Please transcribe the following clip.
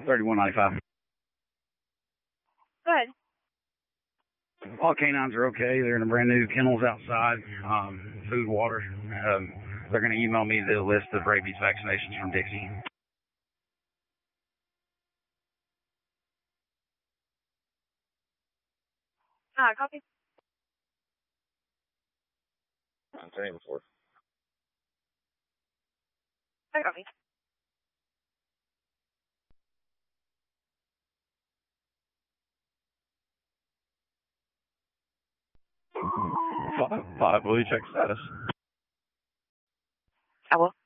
3195. Good. All canines are okay. They're in the brand new kennels outside. Food, water. They're going to email me the list of rabies vaccinations from Dixie. Copy. I'm saying before. I copy. Five, will you check status? I will.